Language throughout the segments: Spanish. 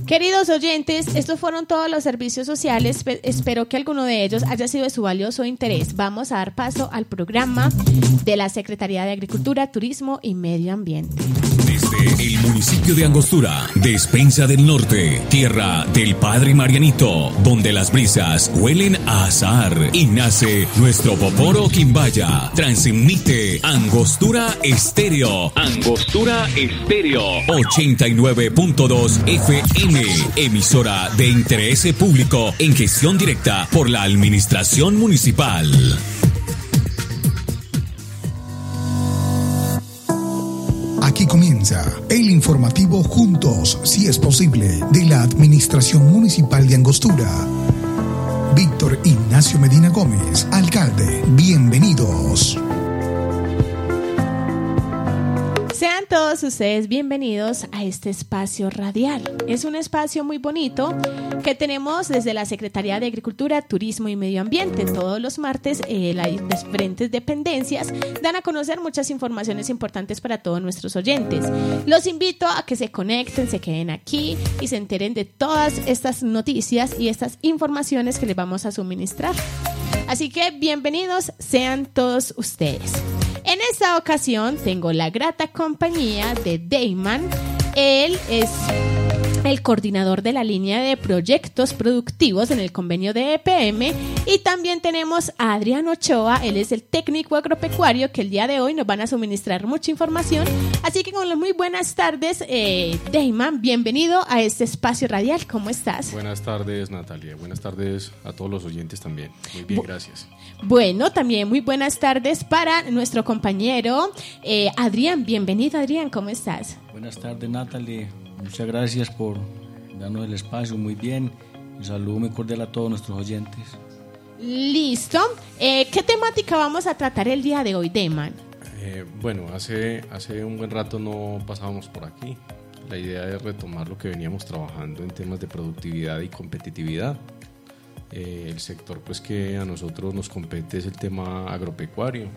Queridos oyentes, estos fueron todos los servicios sociales. Espero que alguno de ellos haya sido de su valioso interés. Vamos a dar paso al programa de la Secretaría de Agricultura, Turismo y Medio Ambiente. Desde el municipio de Angostura, Despensa del Norte, tierra del Padre Marianito, donde las brisas huelen a azahar y nace nuestro Poporo Quimbaya. Transmite Angostura Estéreo. Angostura Estéreo 89.2 FM, emisora de interés público en gestión directa por la Administración Municipal. Aquí comienza el informativo Juntos, si es posible, de la Administración Municipal de Angostura. Víctor Ignacio Medina Gómez, alcalde, bienvenidos. Sean todos ustedes bienvenidos a este espacio radial. Es un espacio muy bonito que tenemos desde la Secretaría de Agricultura, Turismo y Medio Ambiente. Todos los martes las diferentes dependencias dan a conocer muchas informaciones importantes para todos nuestros oyentes. Los invito a que se conecten, se queden aquí y se enteren de todas estas noticias y estas informaciones que les vamos a suministrar. Así que bienvenidos sean todos ustedes. En esta ocasión tengo la grata compañía de Dayman. Él es el coordinador de la línea de proyectos productivos en el convenio de EPM, y también tenemos a Adrián Ochoa. Él es el técnico agropecuario que el día de hoy nos van a suministrar mucha información. Así que con las muy buenas tardes, Dayman, bienvenido a este espacio radial. ¿Cómo estás? Buenas tardes, Natalia. Buenas tardes a todos los oyentes también. Muy bien, gracias. Bueno, también muy buenas tardes para nuestro compañero Adrián. Bienvenido, Adrián. ¿Cómo estás? Buenas tardes, Natalie. Muchas gracias por darnos el espacio. Muy bien. Un saludo muy cordial a todos nuestros oyentes. Listo. ¿Qué temática vamos a tratar el día de hoy, Dayman? Bueno, hace un buen rato no pasábamos por aquí. La idea es retomar lo que veníamos trabajando en temas de productividad y competitividad. El sector pues que a nosotros nos compete es el tema agropecuario.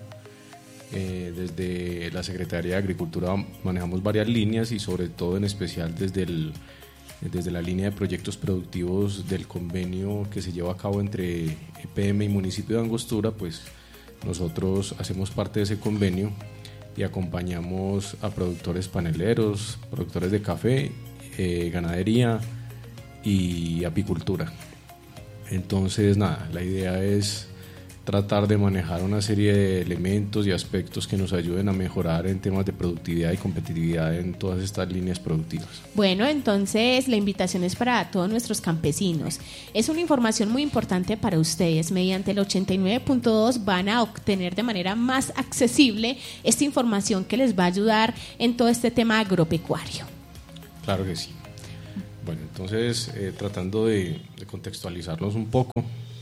Desde la Secretaría de Agricultura manejamos varias líneas y sobre todo en especial desde la línea de proyectos productivos del convenio que se lleva a cabo entre EPM y municipio de Angostura. Pues nosotros hacemos parte de ese convenio y acompañamos a productores paneleros, productores de café, ganadería y apicultura. Entonces, nada, la idea es tratar de manejar una serie de elementos y aspectos que nos ayuden a mejorar en temas de productividad y competitividad en todas estas líneas productivas. Bueno, entonces la invitación es para todos nuestros campesinos. Es una información muy importante para ustedes. Mediante el 89.2 van a obtener de manera más accesible esta información que les va a ayudar en todo este tema agropecuario. Claro que sí. Bueno, entonces tratando de contextualizarnos un poco,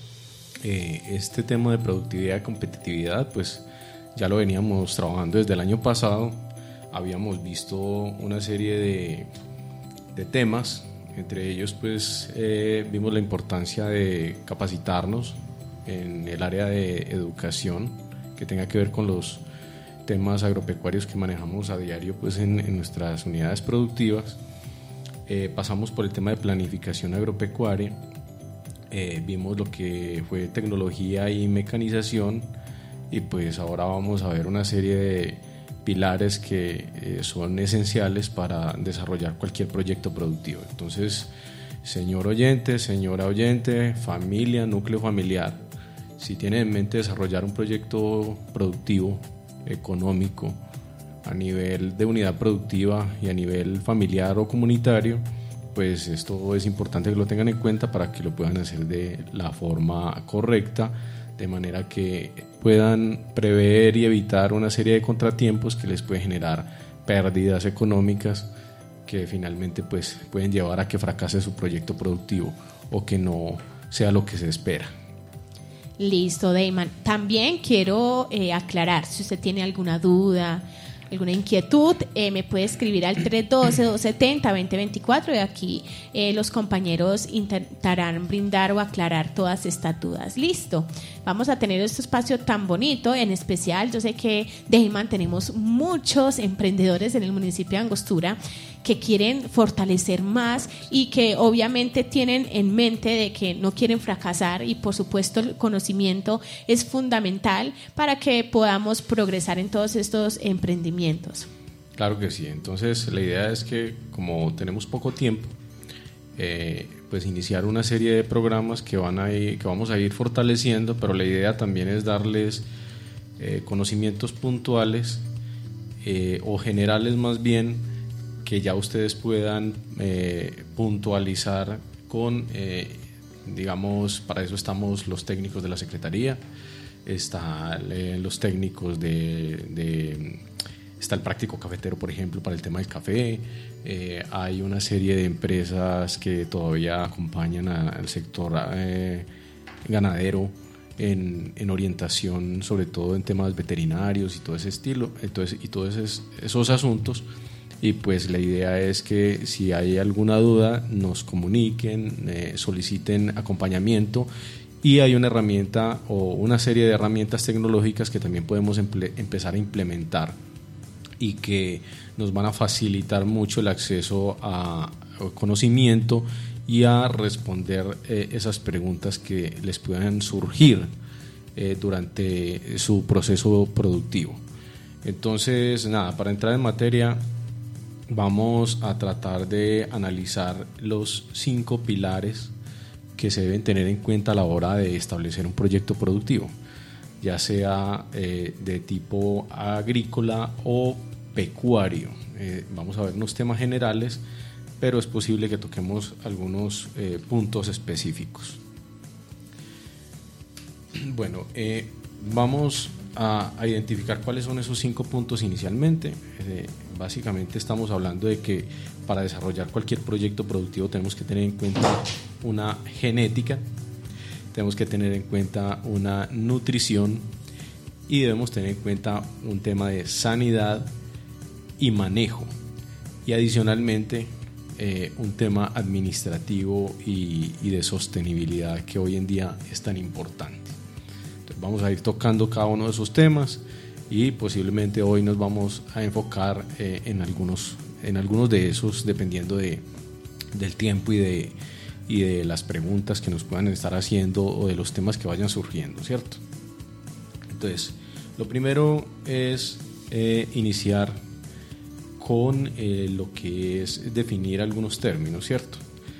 este tema de productividad y competitividad pues ya lo veníamos trabajando desde el año pasado. Habíamos visto una serie de temas, entre ellos pues vimos la importancia de capacitarnos en el área de educación que tenga que ver con los temas agropecuarios que manejamos a diario pues en nuestras unidades productivas. Pasamos por el tema de planificación agropecuaria, vimos lo que fue tecnología y mecanización, y pues ahora vamos a ver una serie de pilares que son esenciales para desarrollar cualquier proyecto productivo. Entonces, señor oyente, señora oyente, familia, núcleo familiar, si tiene en mente desarrollar un proyecto productivo, económico, a nivel de unidad productiva y a nivel familiar o comunitario, pues esto es importante que lo tengan en cuenta para que lo puedan hacer de la forma correcta, de manera que puedan prever y evitar una serie de contratiempos que les pueden generar pérdidas económicas que finalmente pues pueden llevar a que fracase su proyecto productivo o que no sea lo que se espera. Listo, Dayman. También quiero aclarar, si usted tiene alguna duda, alguna inquietud, me puede escribir al 312-270-2024 y aquí los compañeros intentarán brindar o aclarar todas estas dudas. Listo, vamos a tener este espacio tan bonito, en especial yo sé que de Iman tenemos muchos emprendedores en el municipio de Angostura que quieren fortalecer más y que obviamente tienen en mente de que no quieren fracasar, y por supuesto el conocimiento es fundamental para que podamos progresar en todos estos emprendimientos. Claro que sí. Entonces la idea es que, como tenemos poco tiempo, pues iniciar una serie de programas que vamos a ir fortaleciendo, pero la idea también es darles conocimientos puntuales o generales más bien, que ya ustedes puedan puntualizar con, digamos, para eso estamos los técnicos de la Secretaría, están los técnicos está el práctico cafetero, por ejemplo, para el tema del café. Hay una serie de empresas que todavía acompañan al sector ganadero en orientación, sobre todo en temas veterinarios y todo ese estilo, y todos esos asuntos. Y pues la idea es que si hay alguna duda nos comuniquen, soliciten acompañamiento, y hay una herramienta o una serie de herramientas tecnológicas que también podemos empezar a implementar y que nos van a facilitar mucho el acceso a conocimiento y a responder esas preguntas que les puedan surgir durante su proceso productivo. Entonces, nada, para entrar en materia, vamos a tratar de analizar los 5 pilares que se deben tener en cuenta a la hora de establecer un proyecto productivo, ya sea de tipo agrícola o pecuario. Vamos a ver unos temas generales, pero es posible que toquemos algunos puntos específicos. Bueno, vamos a identificar cuáles son esos 5 puntos inicialmente. Básicamente estamos hablando de que para desarrollar cualquier proyecto productivo tenemos que tener en cuenta una genética, tenemos que tener en cuenta una nutrición y debemos tener en cuenta un tema de sanidad y manejo, y adicionalmente un tema administrativo y de sostenibilidad que hoy en día es tan importante. Entonces vamos a ir tocando cada uno de esos temas y posiblemente hoy nos vamos a enfocar en algunos de esos, dependiendo del tiempo y de las preguntas que nos puedan estar haciendo o de los temas que vayan surgiendo, ¿cierto? Entonces, lo primero es iniciar con lo que es definir algunos términos, ¿cierto?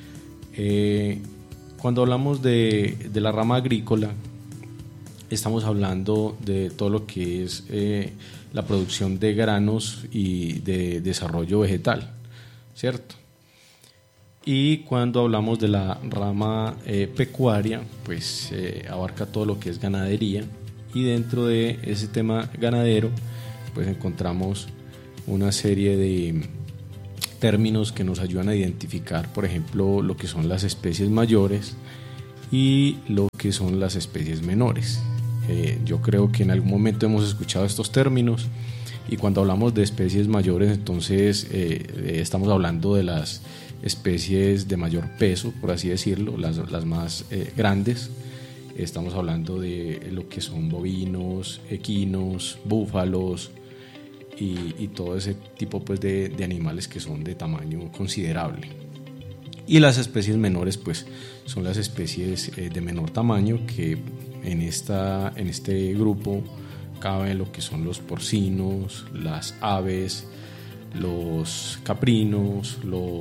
Cuando hablamos de la rama agrícola, estamos hablando de todo lo que es la producción de granos y de desarrollo vegetal, ¿cierto? Y cuando hablamos de la rama pecuaria, pues abarca todo lo que es ganadería, y dentro de ese tema ganadero pues encontramos una serie de términos que nos ayudan a identificar, por ejemplo, lo que son las especies mayores y lo que son las especies menores. Yo creo que en algún momento hemos escuchado estos términos, y cuando hablamos de especies mayores, entonces estamos hablando de las especies de mayor peso, por así decirlo, las más grandes. Estamos hablando de lo que son bovinos, equinos, búfalos y todo ese tipo pues de animales que son de tamaño considerable. Y las especies menores pues son las especies de menor tamaño, que en este grupo caben lo que son los porcinos, las aves, los caprinos,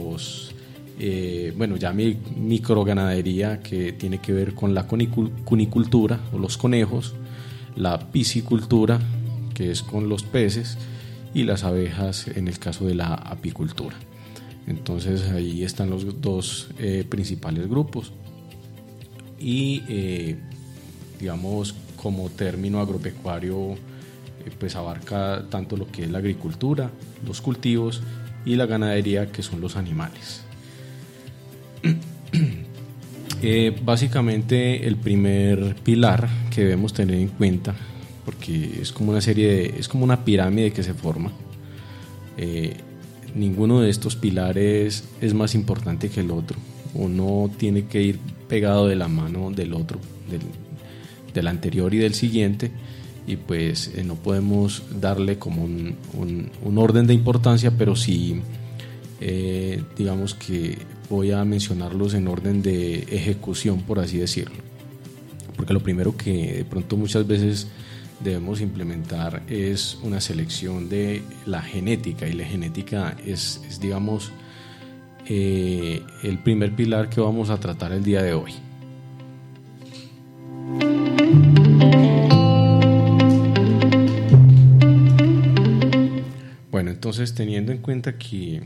ya microganadería, que tiene que ver con la cunicultura o los conejos, la piscicultura, que es con los peces, y las abejas en el caso de la apicultura. Entonces ahí están los dos principales grupos, y digamos, como término agropecuario pues abarca tanto lo que es la agricultura, los cultivos, y la ganadería, que son los animales. Básicamente el primer pilar que debemos tener en cuenta, porque es como una pirámide que se forma, ninguno de estos pilares es más importante que el otro. Uno tiene que ir pegado de la mano del otro, del anterior y del siguiente, y pues no podemos darle como un orden de importancia, pero sí digamos que voy a mencionarlos en orden de ejecución, por así decirlo, porque lo primero que de pronto muchas veces debemos implementar es una selección de la genética, y la genética es digamos el primer pilar que vamos a tratar el día de hoy. Bueno, entonces, teniendo en cuenta que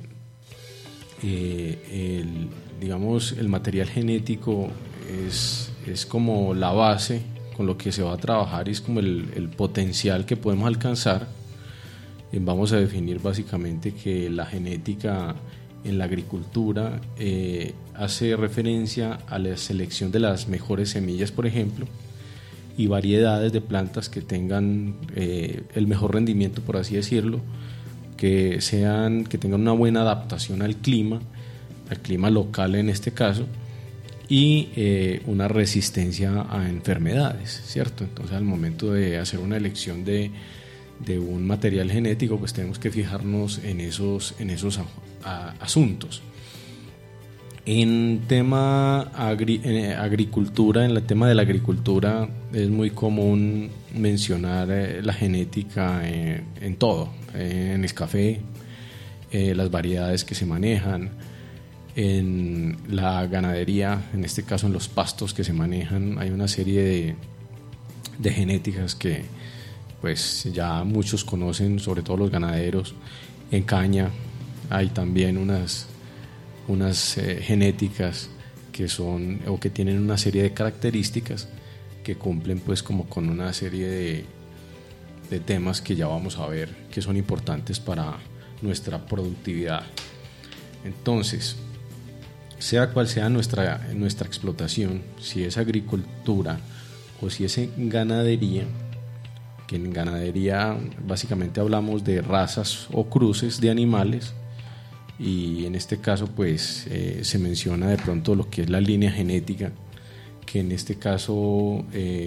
el material genético es como la base con lo que se va a trabajar, y es como el potencial que podemos alcanzar, vamos a definir básicamente que la genética en la agricultura hace referencia a la selección de las mejores semillas, por ejemplo, y variedades de plantas que tengan el mejor rendimiento, por así decirlo, que tengan una buena adaptación al clima local en este caso, y una resistencia a enfermedades, ¿cierto? Entonces, al momento de hacer una elección de un material genético, pues tenemos que fijarnos en esos asuntos. En tema agricultura, en el tema de la agricultura es muy común mencionar la genética en todo, en el café, las variedades que se manejan, en la ganadería, en este caso en los pastos que se manejan. Hay una serie de genéticas que pues ya muchos conocen, sobre todo los ganaderos. En caña hay también unas genéticas que son o que tienen una serie de características que cumplen pues como con una serie de temas que ya vamos a ver que son importantes para nuestra productividad. Entonces, sea cual sea nuestra explotación, si es agricultura o si es en ganadería, que en ganadería básicamente hablamos de razas o cruces de animales, y en este caso pues se menciona de pronto lo que es la línea genética, que en este caso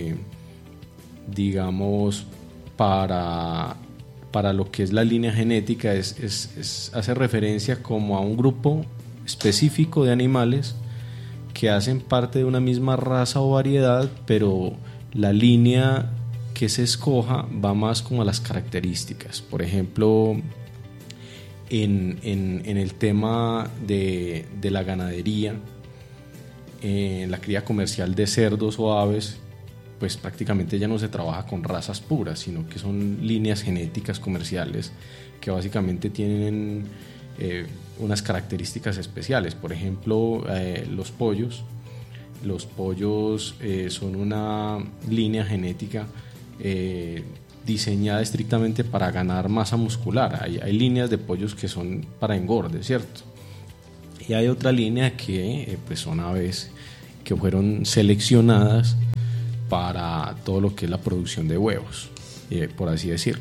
digamos para lo que es la línea genética hace referencia como a un grupo específico de animales que hacen parte de una misma raza o variedad, pero la línea que se escoja va más como a las características. Por ejemplo, en el tema de la ganadería, en la cría comercial de cerdos o aves, pues prácticamente ya no se trabaja con razas puras, sino que son líneas genéticas comerciales que básicamente tienen unas características especiales. Por ejemplo, los pollos son una línea genética diseñada estrictamente para ganar masa muscular. Hay líneas de pollos que son para engorde, ¿cierto? Y hay otra línea que pues son aves que fueron seleccionadas para todo lo que es la producción de huevos, por así decirlo.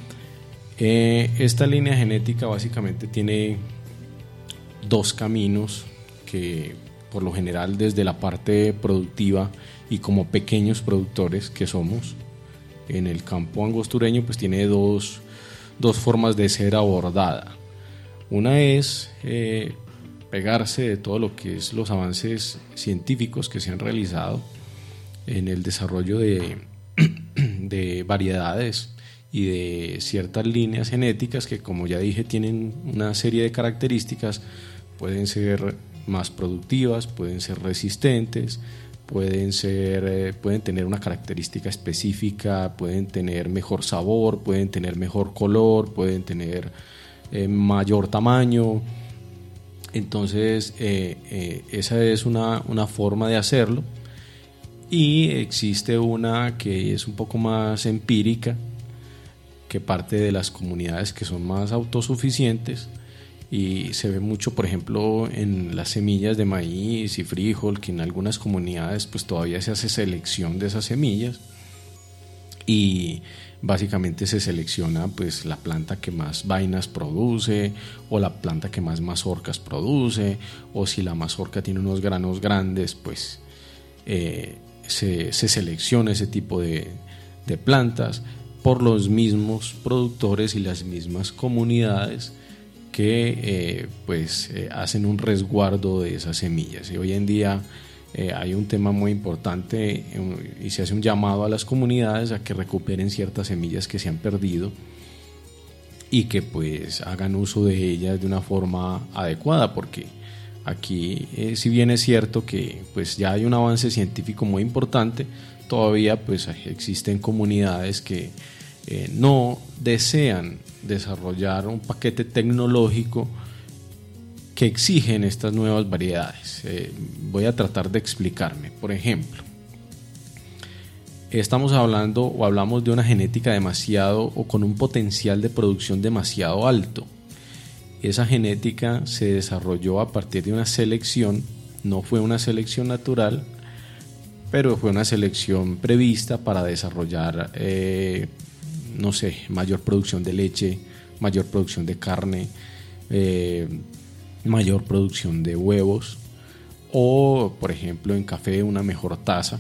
Esta línea genética básicamente tiene dos caminos que por lo general desde la parte productiva y como pequeños productores que somos en el campo angostureño, pues tiene dos formas de ser abordada. Una es pegarse de todo lo que es los avances científicos que se han realizado en el desarrollo de variedades y de ciertas líneas genéticas que, como ya dije, tienen una serie de características. Pueden ser más productivas, pueden ser resistentes, pueden tener una característica específica, pueden tener mejor sabor, pueden tener mejor color, pueden tener mayor tamaño. Entonces esa es una forma de hacerlo, y existe una que es un poco más empírica, que parte de las comunidades que son más autosuficientes, y se ve mucho, por ejemplo, en las semillas de maíz y frijol, que en algunas comunidades pues todavía se hace selección de esas semillas, y básicamente se selecciona pues la planta que más vainas produce, o la planta que más mazorcas produce, o si la mazorca tiene unos granos grandes, pues se selecciona ese tipo de plantas por los mismos productores y las mismas comunidades que hacen un resguardo de esas semillas. Y hoy en día hay un tema muy importante y se hace un llamado a las comunidades a que recuperen ciertas semillas que se han perdido y que pues hagan uso de ellas de una forma adecuada, porque aquí si bien es cierto que pues ya hay un avance científico muy importante, todavía pues existen comunidades que no desean desarrollar un paquete tecnológico que exigen estas nuevas variedades. Voy a tratar de explicarme. Por ejemplo, estamos hablando o hablamos de una genética demasiado o con un potencial de producción demasiado alto. Esa genética se desarrolló a partir de una selección, no fue una selección natural, pero fue una selección prevista para desarrollar, mayor producción de leche, mayor producción de carne, mayor producción de huevos, o por ejemplo en café una mejor taza,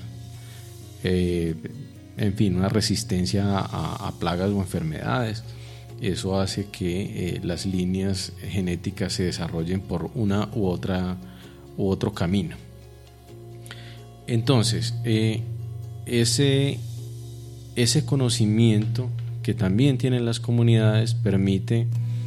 en fin, una resistencia a plagas o enfermedades. Eso hace que las líneas genéticas se desarrollen por una u otro camino. Entonces, ese conocimiento que también tienen las comunidades permite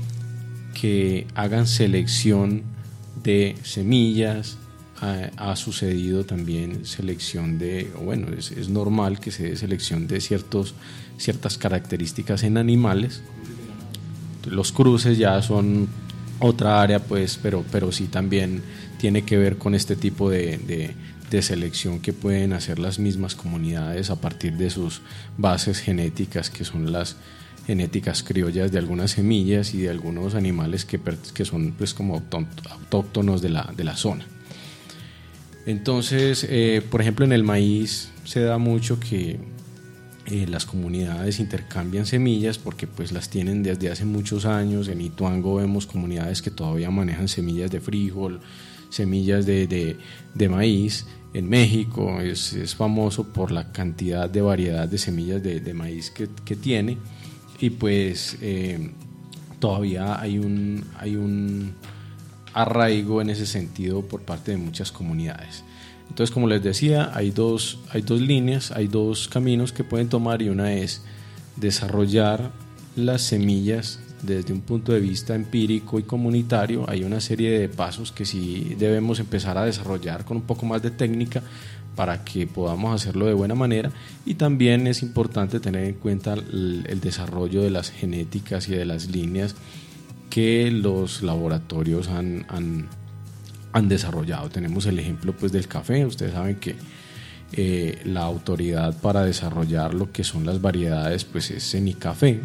que hagan selección de semillas. Ha sucedido también selección es normal que se dé selección de ciertas características en animales. Los cruces ya son otra área, pues, pero sí también tiene que ver con este tipo de selección que pueden hacer las mismas comunidades a partir de sus bases genéticas, que son las genéticas criollas de algunas semillas y de algunos animales que son pues como autóctonos de la zona. Entonces, por ejemplo, en el maíz se da mucho que las comunidades intercambian semillas porque pues las tienen desde hace muchos años. En Ituango vemos comunidades que todavía manejan semillas de frijol, semillas de maíz. En México es famoso por la cantidad de variedad de semillas de maíz que tiene, y pues todavía hay un arraigo en ese sentido por parte de muchas comunidades. Entonces, como les decía, hay dos líneas, hay dos caminos que pueden tomar, y una es desarrollar las semillas desde un punto de vista empírico y comunitario. Hay una serie de pasos que sí debemos empezar a desarrollar con un poco más de técnica para que podamos hacerlo de buena manera, y también es importante tener en cuenta el desarrollo de las genéticas y de las líneas que los laboratorios han desarrollado. Tenemos el ejemplo pues del café. Ustedes saben que la autoridad para desarrollar lo que son las variedades pues es Cenicafé,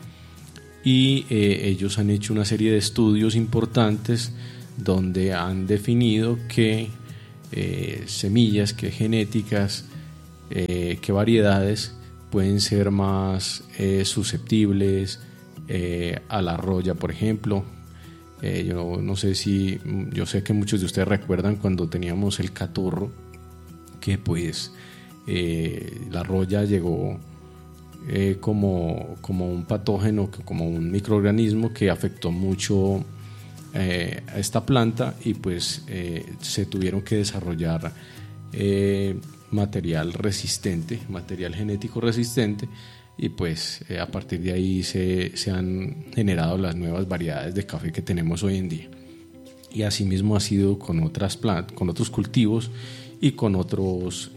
y ellos han hecho una serie de estudios importantes donde han definido qué semillas, qué genéticas, qué variedades pueden ser más susceptibles a la roya, por ejemplo. Yo sé que muchos de ustedes recuerdan cuando teníamos el caturro, que pues la roya llegó como un patógeno, como un microorganismo que afectó mucho a esta planta, y pues se tuvieron que desarrollar material genético resistente, y pues a partir de ahí se han generado las nuevas variedades de café que tenemos hoy en día. Y asimismo ha sido con otras plantas, con otros cultivos y con otros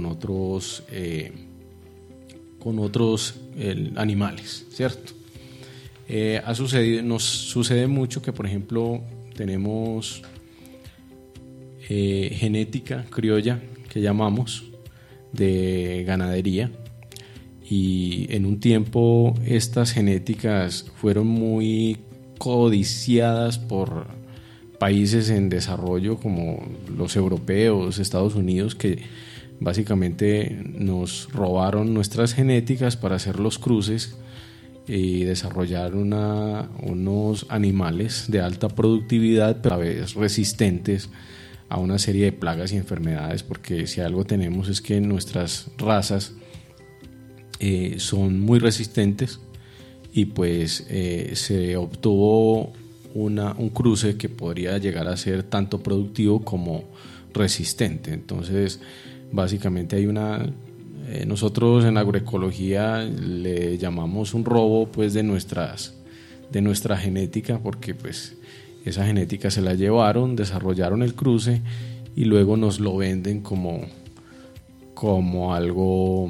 animales, ¿cierto? Nos sucede mucho que, por ejemplo, tenemos genética criolla, que llamamos, de ganadería, y en un tiempo estas genéticas fueron muy codiciadas por países en desarrollo como los europeos, Estados Unidos, que Básicamente nos robaron nuestras genéticas para hacer los cruces y desarrollar unos animales de alta productividad, pero a la vez resistentes a una serie de plagas y enfermedades, porque si algo tenemos es que nuestras razas son muy resistentes, y pues se obtuvo un cruce que podría llegar a ser tanto productivo como resistente. Entonces básicamente hay nosotros en agroecología le llamamos un robo pues de nuestra genética, porque pues esa genética se la llevaron, desarrollaron el cruce y luego nos lo venden como algo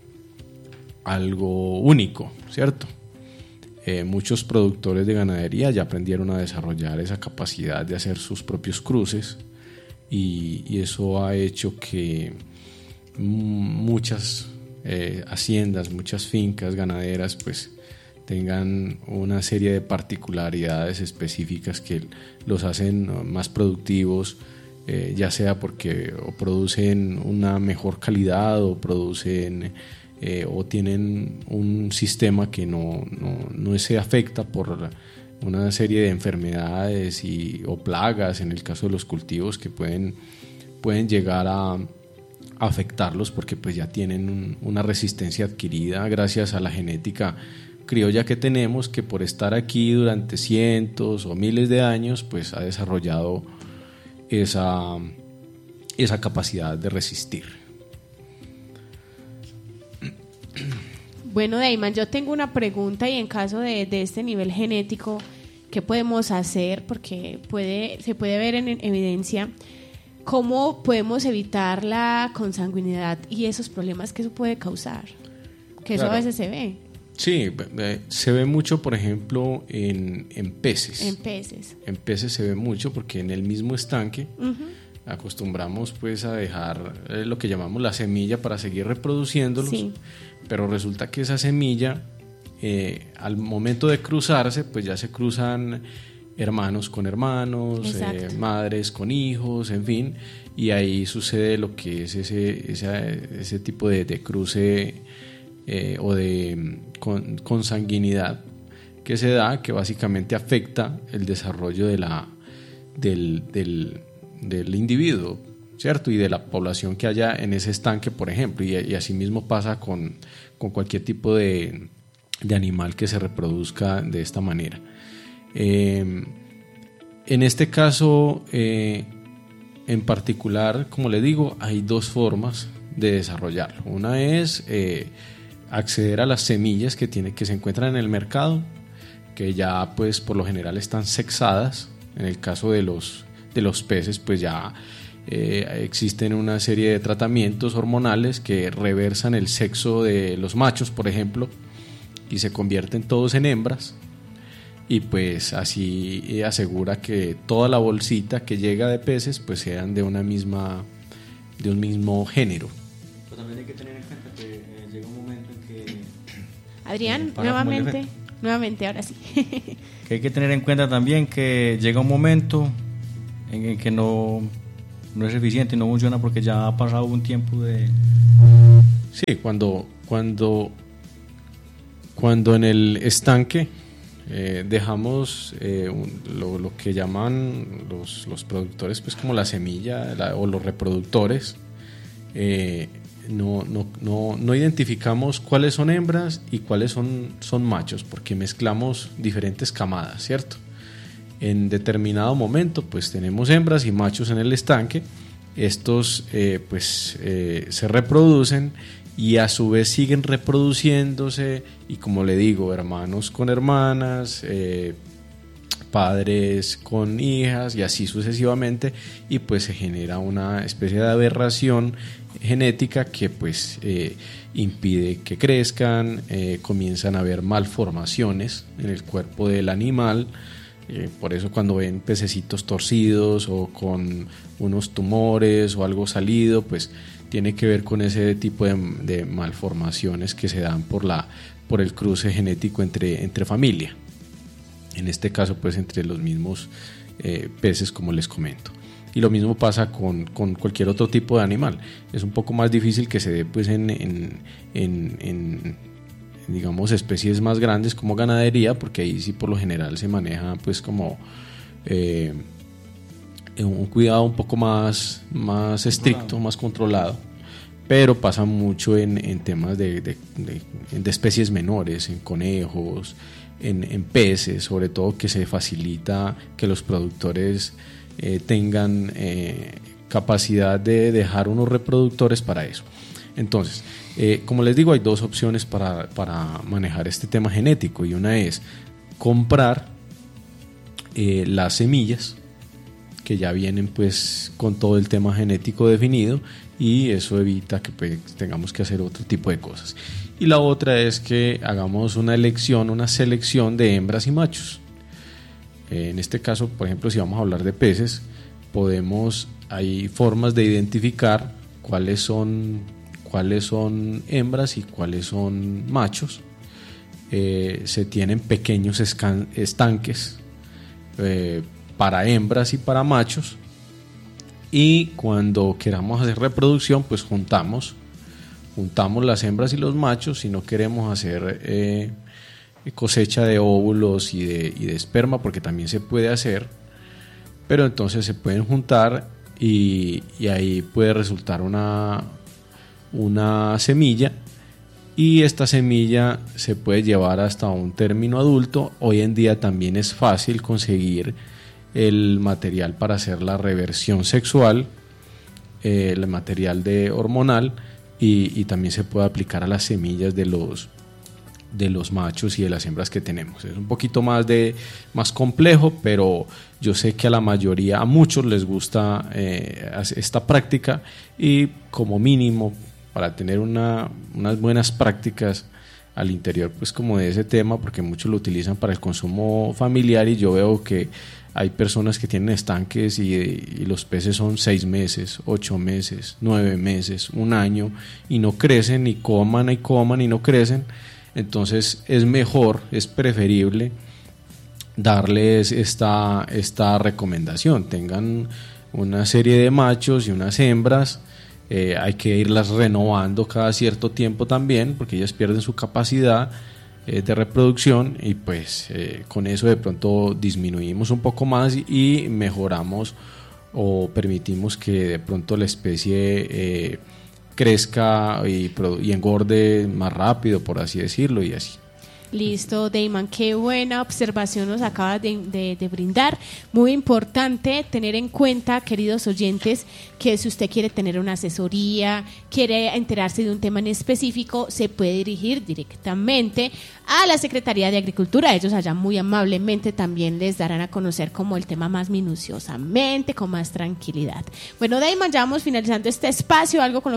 único, ¿cierto? Muchos productores de ganadería ya aprendieron a desarrollar esa capacidad de hacer sus propios cruces, y eso ha hecho que muchas haciendas, muchas fincas ganaderas pues tengan una serie de particularidades específicas que los hacen más productivos, ya sea porque o producen una mejor calidad o producen o tienen un sistema que no se afecta por una serie de enfermedades o plagas en el caso de los cultivos que pueden llegar a afectarlos, porque pues ya tienen una resistencia adquirida gracias a la genética criolla que tenemos, que por estar aquí durante cientos o miles de años pues ha desarrollado esa capacidad de resistir. Bueno, Deiman, yo tengo una pregunta, y en caso de este nivel genético, ¿qué podemos hacer? Porque se puede ver en evidencia cómo podemos evitar la consanguinidad y esos problemas que eso puede causar, que eso a veces se ve. Sí, se ve mucho, por ejemplo, en peces. En peces. En peces se ve mucho porque en el mismo estanque acostumbramos pues a dejar lo que llamamos la semilla para seguir reproduciéndolos, sí. Pero resulta que esa semilla al momento de cruzarse pues ya se cruzan hermanos con hermanos, madres con hijos, en fin, y ahí sucede lo que es ese tipo de cruce o de consanguinidad que se da, que básicamente afecta el desarrollo del individuo, ¿cierto? Y de la población que haya en ese estanque, por ejemplo, y asimismo pasa con cualquier tipo de animal que se reproduzca de esta manera. En este caso en particular, como le digo, hay dos formas de desarrollarlo. Una es acceder a las semillas que se encuentran en el mercado, que ya pues por lo general están sexadas. En el caso de los peces pues ya existen una serie de tratamientos hormonales que reversan el sexo de los machos, por ejemplo, y se convierten todos en hembras, y pues así asegura que toda la bolsita que llega de peces pues sean de un mismo género. Pero también hay que tener en cuenta que llega un momento en que Adrián, nuevamente, ahora sí. Que hay que tener en cuenta también que llega un momento en el que no es eficiente y no funciona porque ya ha pasado un tiempo de... Sí, cuando en el estanque dejamos lo que llaman los productores pues como la semilla o los reproductores, no identificamos cuáles son hembras y cuáles son machos, porque mezclamos diferentes camadas, ¿cierto? En determinado momento pues tenemos hembras y machos en el estanque. Estos se reproducen y a su vez siguen reproduciéndose, y como le digo, hermanos con hermanas, padres con hijas, y así sucesivamente, y pues se genera una especie de aberración genética que pues impide que crezcan, comienzan a haber malformaciones en el cuerpo del animal. Por eso cuando ven pececitos torcidos o con unos tumores o algo salido, pues tiene que ver con ese tipo de malformaciones que se dan por el cruce genético entre familia. En este caso pues entre los mismos peces, como les comento. Y lo mismo pasa con cualquier otro tipo de animal. Es un poco más difícil que se dé pues en digamos especies más grandes como ganadería, porque ahí sí por lo general se maneja pues como un cuidado un poco más estricto, más controlado. Pero pasa mucho en temas de especies menores, en conejos, en peces, sobre todo, que se facilita que los productores tengan capacidad de dejar unos reproductores para eso. Entonces, como les digo, hay dos opciones para manejar este tema genético, y una es comprar las semillas que ya vienen pues con todo el tema genético definido, y eso evita que pues tengamos que hacer otro tipo de cosas. Y la otra es que hagamos una selección de hembras y machos. En este caso, por ejemplo, si vamos a hablar de peces, hay formas de identificar cuáles son hembras y cuáles son machos. Se tienen pequeños estanques para hembras y para machos, y cuando queramos hacer reproducción pues juntamos las hembras y los machos. Si no queremos hacer cosecha de óvulos y de esperma, porque también se puede hacer, pero entonces se pueden juntar y ahí puede resultar una semilla, y esta semilla se puede llevar hasta un término adulto. Hoy en día también es fácil conseguir el material para hacer la reversión sexual, el material hormonal, y también se puede aplicar a las semillas de los machos y de las hembras que tenemos. Es un poquito más complejo, pero yo sé que a muchos les gusta esta práctica, y como mínimo para tener unas buenas prácticas al interior pues como de ese tema, porque muchos lo utilizan para el consumo familiar, y yo veo que hay personas que tienen estanques y los peces son 6 meses, 8 meses, 9 meses, un año, y no crecen, y coman y no crecen. Entonces es preferible darles esta recomendación: tengan una serie de machos y unas hembras. Hay que irlas renovando cada cierto tiempo también, porque ellas pierden su capacidad de reproducción, y pues con eso de pronto disminuimos un poco más y mejoramos o permitimos que de pronto la especie crezca y engorde más rápido, por así decirlo, y así. Listo, Damon, qué buena observación nos acabas de brindar. Muy importante tener en cuenta, queridos oyentes, que si usted quiere tener una asesoría, quiere enterarse de un tema en específico, se puede dirigir directamente a la Secretaría de Agricultura. Ellos allá muy amablemente también les darán a conocer como el tema más minuciosamente, con más tranquilidad. Bueno, Damon, ya vamos finalizando este espacio. ¿Algo con lo